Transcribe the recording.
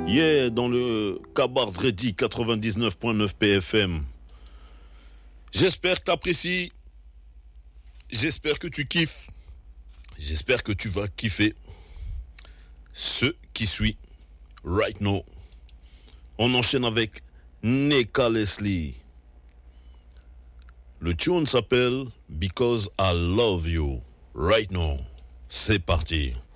Yeah, dans le Kabars Ready 99.9 PFM. J'espère que tu apprécies. J'espère que tu kiffes. J'espère que tu vas kiffer ce qui suit right now. On enchaîne avec Neka Leslie. Le tune s'appelle Because I Love You. Right now. C'est parti.